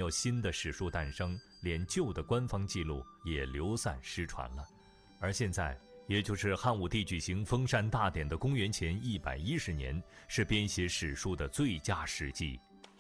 有新的史书诞生，连旧的官方记录也流散失传了。而现在，也就是汉武帝举行封禅大典的公元前110年，是编写史书的最佳时机。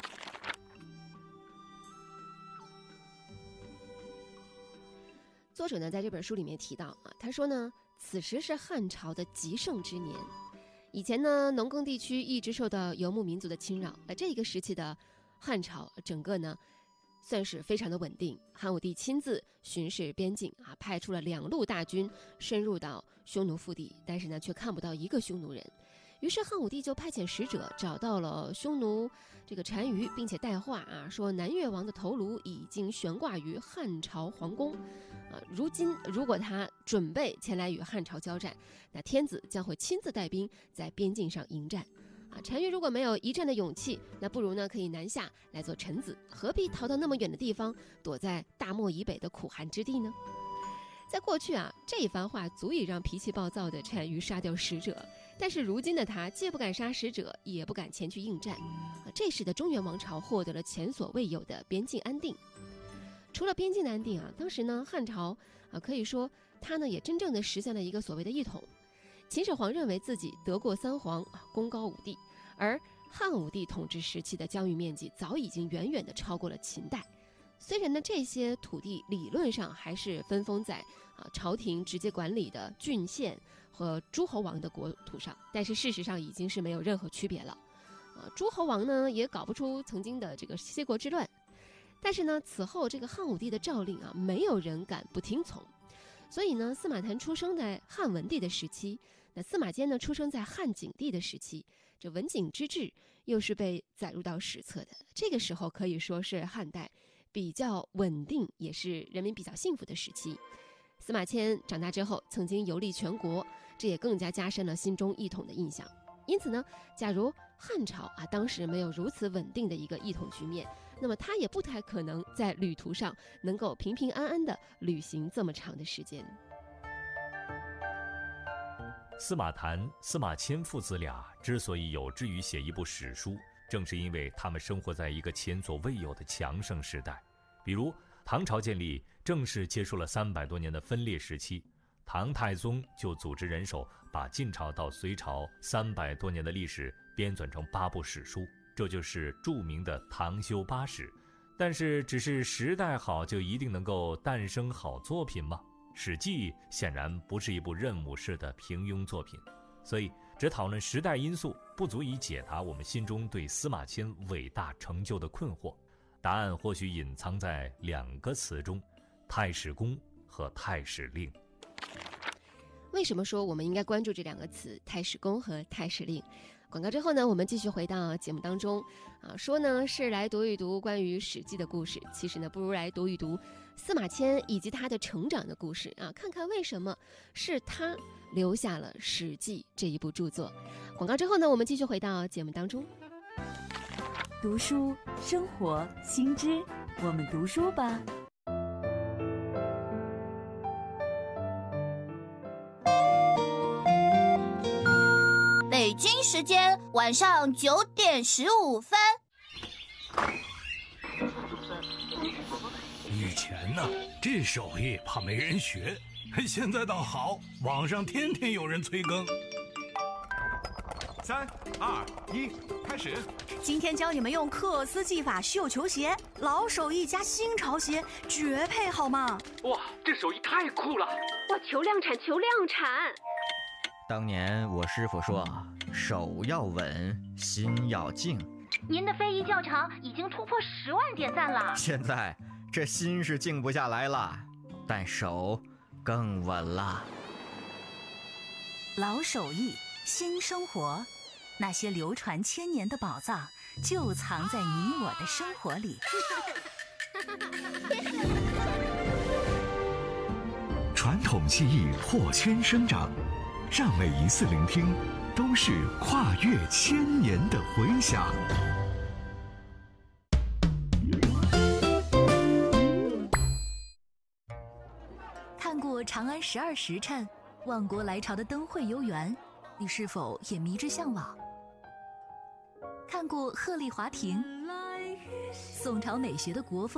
作者呢在这本书里面提到他说呢，此时是汉朝的极盛之年。以前呢，农耕地区一直受到游牧民族的侵扰，这个时期的汉朝整个呢算是非常的稳定。汉武帝亲自巡视边境派出了2路大军深入到匈奴腹地，但是呢却看不到一个匈奴人。于是汉武帝就派遣使者找到了匈奴这个单于，并且带话说南越王的头颅已经悬挂于汉朝皇宫如今如果他准备前来与汉朝交战，那天子将会亲自带兵在边境上迎战单于如果没有一战的勇气，那不如呢可以南下来做臣子，何必逃到那么远的地方，躲在大漠以北的苦寒之地呢？在过去这一番话足以让脾气暴躁的单于杀掉使者，但是如今的他既不敢杀使者，也不敢前去应战这时的中原王朝获得了前所未有的边境安定。除了边境的安定当时呢汉朝可以说他呢也真正的实现了一个所谓的一统。秦始皇认为自己得过3皇，功高5帝，而汉武帝统治时期的疆域面积早已经远远的超过了秦代。虽然呢这些土地理论上还是分封在朝廷直接管理的郡县和诸侯王的国土上，但是事实上已经是没有任何区别了诸侯王呢也搞不出曾经的这个歇国之乱。但是呢此后这个汉武帝的诏令没有人敢不听从。所以呢司马谈出生在汉文帝的时期，那司马迁呢出生在汉景帝的时期，这文景之治又是被载入到史册的。这个时候可以说是汉代比较稳定，也是人民比较幸福的时期。司马迁长大之后曾经游历全国，这也更加加深了心中一统的印象。因此呢，假如汉朝当时没有如此稳定的一个一统局面，那么他也不太可能在旅途上能够平平安安的旅行这么长的时间。 司马谈、司马迁父子俩之所以有志于写一部史书，正是因为他们生活在一个前所未有的强盛时代。比如唐朝建立正是结束了300多年的分裂时期，唐太宗就组织人手把晋朝到隋朝300多年的历史编纂成8部史书，这就是著名的唐修8史。但是只是时代好就一定能够诞生好作品吗？史记显然不是一部任务式的平庸作品，所以只讨论时代因素不足以解答我们心中对司马迁伟大成就的困惑。答案或许隐藏在2个词中：太史公和太史令。 为什么说我们应该关注这2个词，太史公和太史令？广告之后呢，我们继续回到节目当中说呢是来读一读关于史记的故事，其实呢不如来读一读司马迁以及他的成长的故事看看为什么是他留下了史记这一部著作。广告之后呢，我们继续回到节目当中。 读书生活新知，我们读书吧。 北京时间晚上9点15分。 以前呢，这手艺怕没人学，现在倒好，网上天天有人催更。 3、2、1，开始。 今天教你们用克斯技法绣球鞋，老手艺加新潮鞋，绝配好吗？ 哇，这手艺太酷了！ 哇，求量产，求量产！ 当年我师傅说，手要稳，心要静。 您的非遗教程已经突破10万点赞了。 现在这心是静不下来了，但手更稳了。 老手艺，新生活，那些流传1000年的宝藏，就藏在你我的生活里。 传统技艺破圈生长，让每一次聆听都是跨越1000年的回响。 看过长安12时辰、万国来朝的灯会游园，你是否也迷之向往？看过鹤唳华亭，宋朝美学的国风